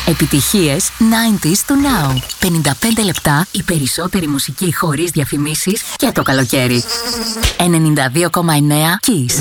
Επιτυχίες 90s to now. 55 λεπτά η περισσότερη μουσική χωρίς διαφημίσεις και το καλοκαίρι. 92,9 Kiss.